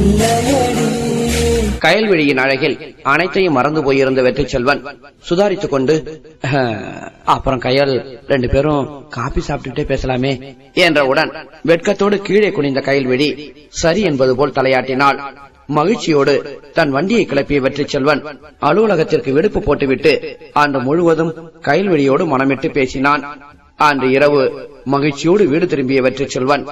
கயல்விழியின் அழகில் அனைத்தையும் மறந்து போயிருந்த வெற்றி செல்வன் சுதாரித்துக் கொண்டு, அப்புறம் கயல், 2 பேரும் காபி சாப்பிட்டுட்டே பேசலாமே என்றவுடன் வெட்கத்தோடு கீழே குனிந்த கயல்விழி சரி என்பது போல் தலையாட்டினாள். மகிழ்ச்சியோடு தன் வண்டியை கிளப்பிய வெற்றி செல்வன் அலுவலகத்திற்கு விடுப்பு போட்டுவிட்டு அன்று முழுவதும் கயல்விழியோடு மனமிட்டு பேசினான். அன்று இரவு மகிழ்ச்சியோடு வீடு திரும்பிய வெற்றி செல்வன்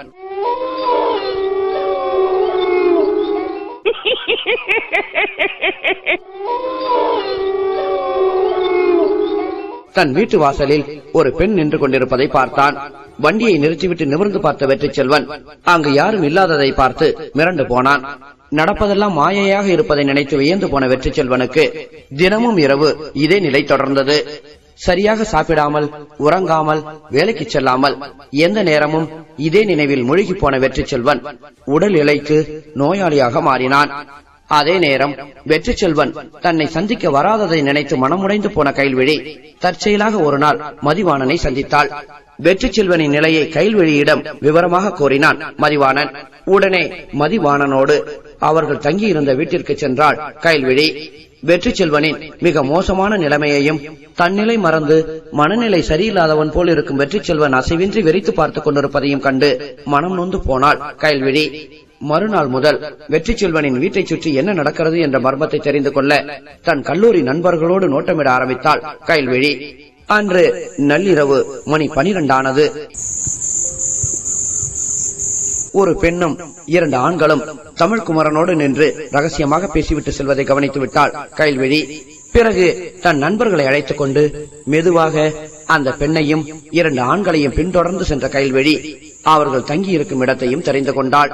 தன் வீட்டு வாசலில் ஒரு பெண் நின்று கொண்டிருப்பதை பார்த்தான். வண்டியை நிறுத்திவிட்டு நிமிர்ந்து பார்த்த வெற்றி செல்வன் அங்கு யாரும் இல்லாததை பார்த்து மிரண்டு போனான். நடப்பதெல்லாம் மாயையாக இருப்பதை நினைத்து வியந்து போன வெற்றி செல்வனுக்கு தினமும் இரவு இதே நிலை தொடர்ந்தது. சரியாக சாப்பிடாமல், உறங்காமல், வேலைக்கு செல்லாமல் எந்த நேரமும் இதே நினைவில் மூழ்கி போன வெற்றி செல்வன் உடல் இளைத்து நோயாளியாக மாறினான். அதே நேரம் வெற்றி செல்வன் தன்னை சந்திக்க வராததை நினைத்து மனமுடைந்து போன கயல்விழி தற்செயலாக ஒரு நாள் மதிவாணனை சந்தித்தாள். வெற்றி செல்வனின் நிலையை கயல்விழியிடம் விவரமாக கூறினான் மதிவாணன். உடனே மதிவாணனோடு அவர்கள் தங்கியிருந்த வீட்டிற்கு சென்றாள் கயல்விழி. வெற்றி செல்வனின் மிக மோசமான நிலைமையையும் தன்னிலை மறந்து மனநிலை சரியில்லாதவன் போல் இருக்கும் வெற்றி செல்வன் அசைவின்றி வெறித்து பார்த்துக் கொண்டிருப்பதையும் கண்டு மனம் நொந்து போனாள் கயல்விழி. மறுநாள் முதல் வெற்றி செல்வனின் வீட்டை சுற்றி என்ன நடக்கிறது என்ற மர்மத்தை தெரிந்து கொள்ள தன் கல்லூரி நண்பர்களோடு நோட்டமிட ஆரம்பித்தாள் கயல்விழி. அன்று நள்ளிரவு மணி 12 ஆனது. ஒரு பெண்ணும் 2 ஆண்களும் தமிழ்குமரனோடு நின்று ரகசியமாக பேசிவிட்டு செல்வதை கவனித்து விட்டாள் கயல்விழி. பிறகு தன் நண்பர்களை அழைத்துக் கொண்டு மெதுவாக அந்த பெண்ணையும் 2 ஆண்களையும் பின்தொடர்ந்து சென்ற கயல்விழி அவர்கள் தங்கியிருக்கும் இடத்தையும் தெரிந்து கொண்டாள்.